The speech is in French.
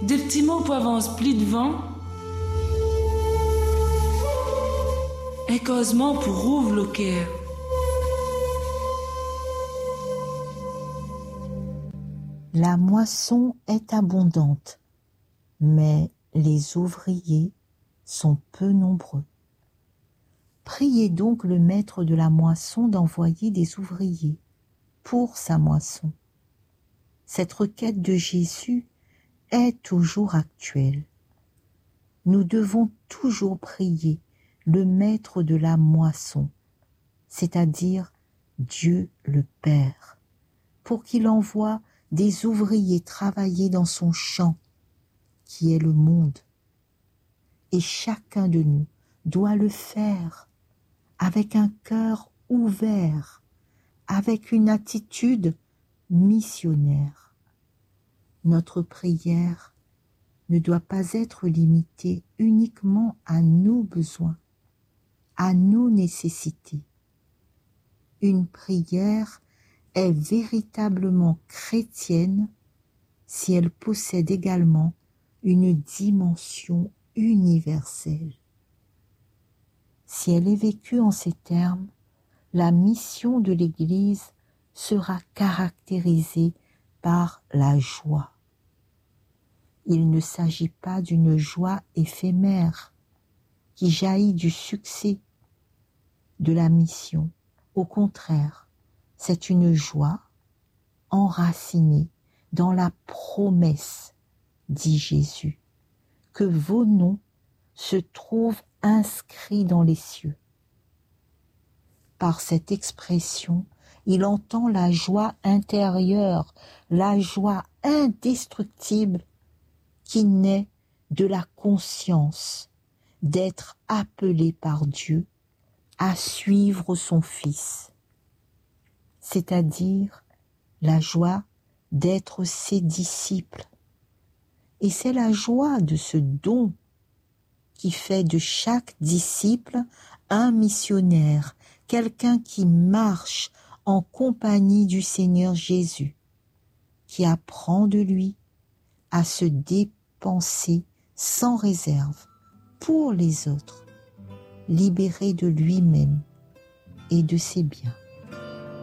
des petits mots pour avancer plus devant, et causement pour ouvrir le cœur. La moisson est abondante, mais les ouvriers sont peu nombreux. Priez donc le maître de la moisson d'envoyer des ouvriers pour sa moisson. Cette requête de Jésus est toujours actuelle. Nous devons toujours prier le maître de la moisson, c'est-à-dire Dieu le Père, pour qu'il envoie des ouvriers travailler dans son champ, qui est le monde. Et chacun de nous doit le faire avec un cœur ouvert, avec une attitude missionnaire. Notre prière ne doit pas être limitée uniquement à nos besoins, à nos nécessités. Une prière est véritablement chrétienne si elle possède également une dimension universelle. Si elle est vécue en ces termes, la mission de l'Église sera caractérisée par la joie. Il ne s'agit pas d'une joie éphémère qui jaillit du succès de la mission. Au contraire, c'est une joie enracinée dans la promesse, dit Jésus, que vos noms se trouvent inscrits dans les cieux. Par cette expression, il entend la joie intérieure, la joie indestructible qui naît de la conscience d'être appelé par Dieu à suivre son Fils, c'est-à-dire la joie d'être ses disciples. Et c'est la joie de ce don qui fait de chaque disciple un missionnaire, quelqu'un qui marche en compagnie du Seigneur Jésus, qui apprend de lui à se dépenser sans réserve pour les autres, libéré de lui-même et de ses biens.